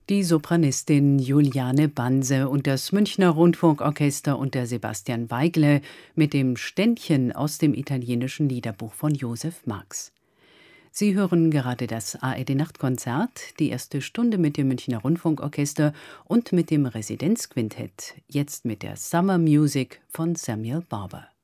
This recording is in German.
Die Sopranistin Juliane Banse und das Münchner Rundfunkorchester unter Sebastian Weigle mit dem Ständchen aus dem italienischen Liederbuch von Josef Marx. Sie hören gerade das ARD-Nachtkonzert, die erste Stunde mit dem Münchner Rundfunkorchester und mit dem Residenzquintett, jetzt mit der Summer Music von Samuel Barber.